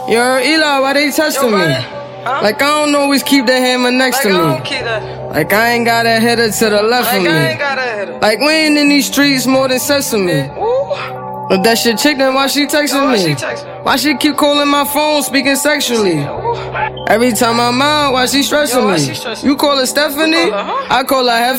Yo, Eli, why they testing me? Huh? Like, I don't always keep the hammer next to me. Like, I ain't got a header to the left of me. Like, we ain't in these streets more than sesame. But that shit chick, then why she texting me? Why she keep calling my phone, speaking sexually? Every time I'm out, why she stressing me? You call her Stephanie? I call her